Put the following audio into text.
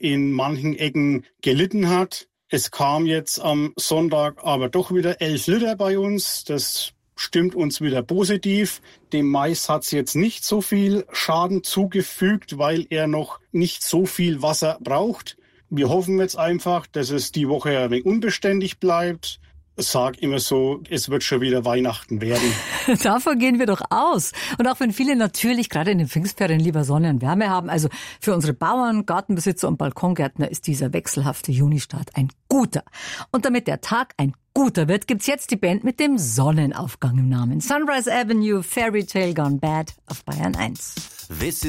in manchen Ecken gelitten hat. Es kam jetzt am Sonntag aber doch wieder 11 Liter bei uns. Das stimmt uns wieder positiv. Dem Mais hat es jetzt nicht so viel Schaden zugefügt, weil er noch nicht so viel Wasser braucht. Wir hoffen jetzt einfach, dass es die Woche ein wenig unbeständig bleibt. Ich sage immer so, es wird schon wieder Weihnachten werden. Davon gehen wir doch aus. Und auch wenn viele natürlich gerade in den Pfingstferien lieber Sonne und Wärme haben, also für unsere Bauern, Gartenbesitzer und Balkongärtner ist dieser wechselhafte Junistart ein guter. Und damit der Tag ein guter wird, gibt's jetzt die Band mit dem Sonnenaufgang im Namen. Sunrise Avenue, Fairy Tale Gone Bad auf Bayern 1.